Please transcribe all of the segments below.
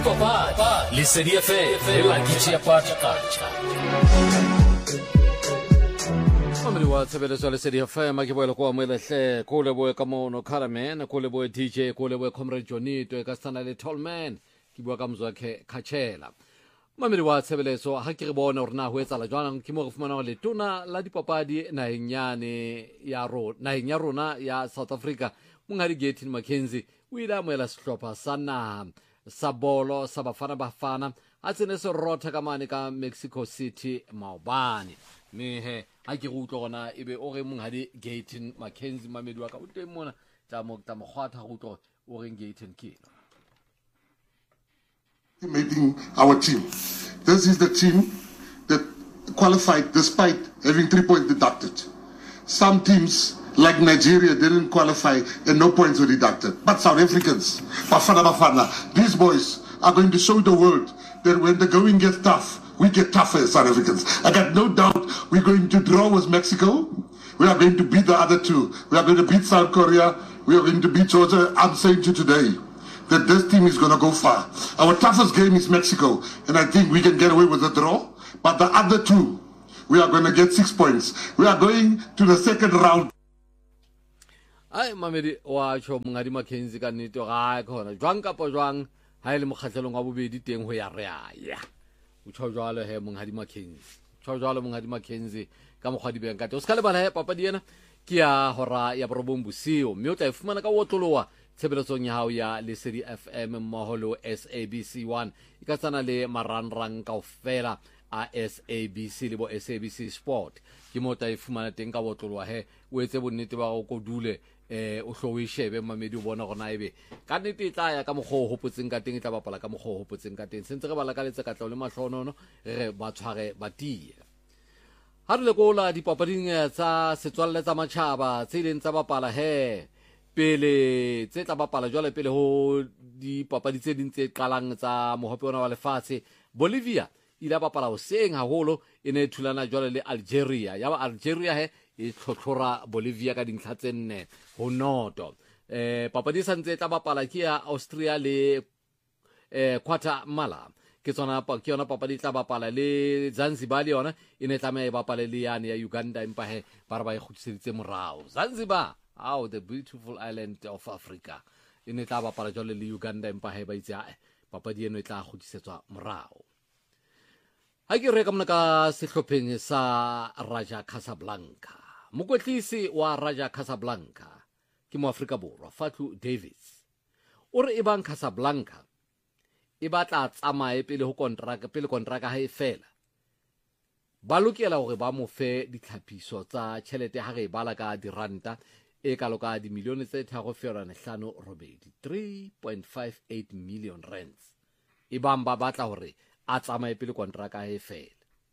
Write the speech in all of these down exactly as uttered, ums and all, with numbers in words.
dipapadi Lesedi F M la ditšhiapatša. Mamedi wa tshebeletso Lesedi F M ke boele go amoelehle ko leboe ka mono Caraman ko leboe D J ko leboe Comrade Jonito ka sana le Tallman ke bua ka mzwakhe Khatshela. Mamedi wa tshebeletso ha ke re bona hore na ho etsala jwanang ke mo re fumana le tona la dipapadi naheng yane ya rona naheng ya rona ya South Africa Monghadi Gayton Mackenzie o ile a moela sehlopha sa naha sa bolo sa Bafana Bafana a tsene se rotha ka mane ka Mexico City maobane me he ha ke go utlwa gona ebe o re Monghadi Gayton Mackenzie mamedi wa ka o teng mona tla mo tla mo khwatha go utlwa o re Gayton ke Making our team. This is the team that qualified despite having three points deducted. Some teams like Nigeria didn't qualify and no points were deducted. But South Africans, Bafana Bafana, these boys are going to show the world that when the going gets tough, we get tougher as South Africans. I got no doubt we're going to draw with Mexico. We are going to beat the other two. We are going to beat South Korea. We are going to beat Georgia. I'm saying to you today that this team is going to go far. Our toughest game is Mexico, and I think we can get away with a draw. But the other two, we are going to get six points. We are going to the second round. Ai mamedi wa tsho Monghadi Mackenzie ka nnete ga khona jwang ka po jwang ha ile mokgatlelong wa bobedi teng ho ya re ya o tsho jwalo he Monghadi Mackenzie tsho jwalo Monghadi Mackenzie ka mogwadi beng ka te o ska le bala he papadi ena ke ya hora ya borobong bosiu mme o tla ifumana ka wotlolowa tshebeletsong ya hao ya Lesedi F M moholo S A B C one e ka tsana le marangrang kaofela a S A B C le bo S A B C Sport ke mo tla ifumana teng ka wotlolowa he o etse bonnete ba go go dule eh o hlo o shebe mamedi o bona gona ebe ka nnete tla ya ka mogho o hopotseng ka teng e tla bapala ka mogho o hopotseng ka teng sentse re bala ka letsa ka tla le mahlonono re ba tshware ba tie ha re le gola dipapading tsa setswalle tsa matjhaba tse ileng tsa bapala he pele tse tla bapala jwale pele ho dipapadi tse ding tse qalang tsa mohope ona wa lefatshe Bolivia ile bapala ho seng haholo e ne thulana jwale le Algeria ya ba Algeria he e tlhotlhora Bolivia ka dintlha tse nne ho noto eh papadi sa ntse tla bapala ke ya Austria le eh Guatemala ke tsona pa ke yona papadi tla bapala le Zanzibar le yona e ne tla me bapala le yane ya Uganda empa he ba re ba e khutseditse morao Zanzibar oh the beautiful island of Africa e ne tla bapala jwale le Uganda empa he ba itse a papadi eno e tla khutsetswa morao ha ke re ka mona ka sehlopheng sa Raja Casablanca mokwetlisi wa Raja Casablanca ke mo Afrika Borwa Fatlu Davids o re e bang Casablanca e batla tsamaye pele ho kontraka pele kontraka ha e fela ba lokela hore ba mo fe ditlhapiso tsa tšhelete ha re bala ka diranta e ka loka di milione tse tharo fela hlano robedi three point five eight million rands e bang ba batla hore a tsamaye pele kontraka ha e fela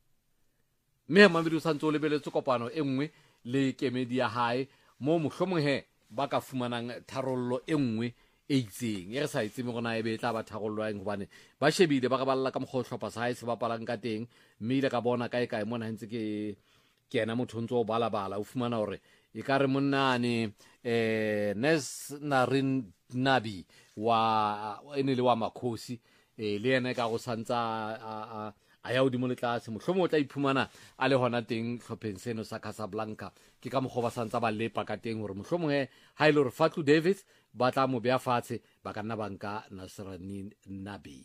me mamedi o santse o lebeletse kopano e nngwe le kemedi ya hae mo mohlomong he ba ka fumanang tharollo e nngwe e itseng e re sa itseng gona e be tla ba tharollo eng hobane ba shebile ba ka balla ka moghohlopha sa hae se bapalang ka teng mme ile ka bona kae kae mona ntse ke kena motho ntse o bala bala o fumana hore e ka re monnane eh Nes Narin Nabi wa ene le wa Makhosi e le ene ka go santsa a a ya odimo le tlase mohlomong o tla iphumana a le hona teng hlopheng seno sa Casablanca ke ka mogho ba santsa ba lepa ka teng hore mohlomong he ha ile hore Fatlu Davids ba tla mo bea fatshe ba ka nna banka Nasranin Nabi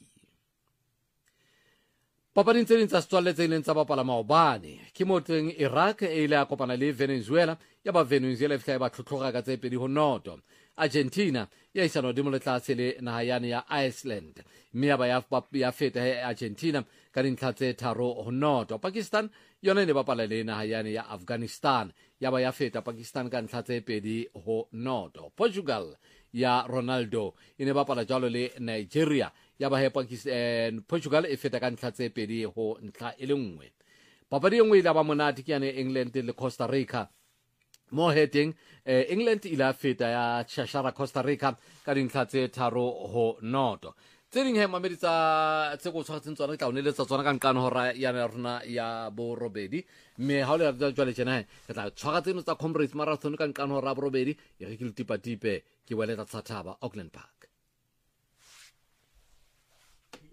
papading tse ding tsa setswalle tse ileng tsa bapala maobane ke mo teng Iraq e ile a kopana le Venezuela ya ba Venezuela e fihla ba tlhotlhoga ka tse pedi ho noto Argentina ya isana hodimo le tlase le naha yane ya Iceland mme ya ba ya feta he Argentina ka dintlha tse tharo ho noto Pakistan yona ne bapala le naha yane ya Afghanistan ya ba ya feta Pakistan ka dintlha tse pedi ho noto Portugal ya Ronaldo e ne bapala jalo le Nigeria ya ba he Pakistan Portugal e feta ka dintlha tse pedi ho ntlha e le nngwe papadi e nngwe ile ba monate ke yane England le Costa Rica mo heading eh, England ila feta ya shashara Costa Rica ka dintlha tse tharo ho noto tse ding he mamedi tsa tse go tshwaretseng tsona tla o neletsa tsona ka nkano hora ya rona ya bo robedi mme ha o le ra jwale tjena he ke tla tshwara tseno tsa Comrades Marathon ka nkano hora bo robedi e re ke le tipa tipe ke wele tsa Thaba Auckland Park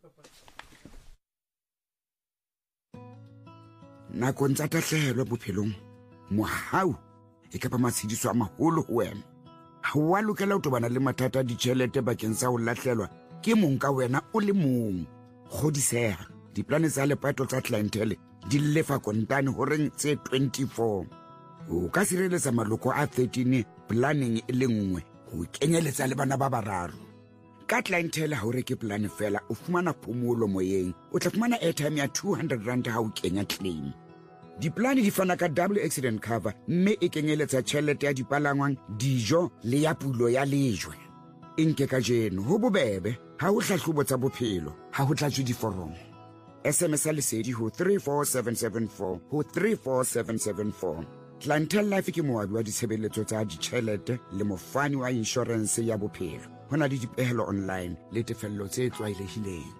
nakong tsa tahlehelo bophelong mohau e ka ba matshediso a maholo ho wena ha wa lokela ho tobana le mathata a ditjhelete bakeng sa ho lahlelwa ke mong ka wena o le mong kgodiseha diplane tsa lepato tsa clientele di lefa kontane horeng tse twenty-four o ka sireletsa maloko a thirteen planning e le nngwe ho kenyeletsa le bana ba bararo ka clientele ha o reke plane fela o fumana phomolo moyeng o tla fumana airtime ya two hundred rand ha o kenya claim diplane di fana ka double accident cover mme e kenyeletsa tjhelete ya dipalangwang dijo le ya pulo ya lejwe inke ka jeno ho bobebe ha o hlahlobo tsa bophelo ha ho tlatswe diforomo S M S lesedi ho three four seven seven four ho three four seven seven four Clientele Life ke moabi wa ditshebeletso tsa ditjhelete le mofani wa insurance ya bophelo hona le dipehelo online le tefello tse tlwaelehileng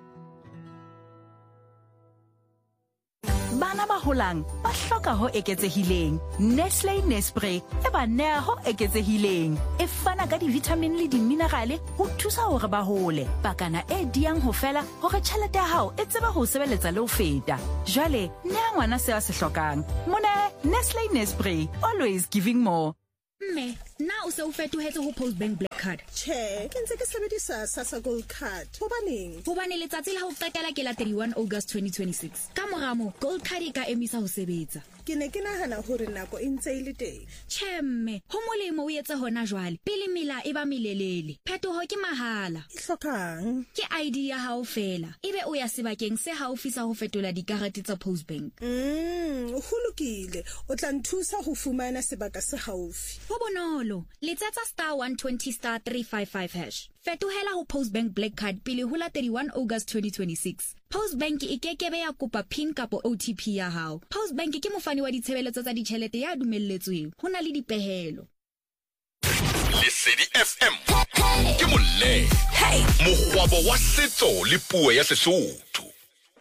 bana ba holang ba hloka ho eketsehileng Nestlé Nespray e ba nea ho eketsehileng e fana ka di-vitamin le di-minerale ho thusa hore ba hole pakana e diang ho fela hore tjhelete ya hao e tseba ho sebeletsa le ho feta jwale nea ngwana se a se hlokang mone Nestlé Nespray always giving more mme na o se o fetohetse ho Postbank Black Card che ke ntse ke sebedisa Sasa Gold Card hobaneng hobane letsatsi la ho qetela ke la thirty-one August twenty twenty-six ka moramo Gold Card e ka emisa ho sebetsa ke ne ke nahana hore nako e ntse e le teng che mme ho molemo o etse hona jwale pele mela e ba melelele phetoho ke mahala e hlokang ke I D ya hao fela ebe o ya sebakeng se haufi sa ho fetola dikarete tsa Postbank mm ho lokile o tla nthusa ho fumana sebaka se haufi ho bonolo letsetsa star one twenty star three five five hash fetohela ho Postbank Black Card pele ho la thirty-one August twenty twenty-six Postbank e kekebe ya kopa pin kapo O T P ya hao Postbank ke mofani wa ditshebeletso tsa ditjhelete ya dumelletsweng hona le dipehelo Lesedi F M ke molle mogwabo wa setso le puo ya Sesotho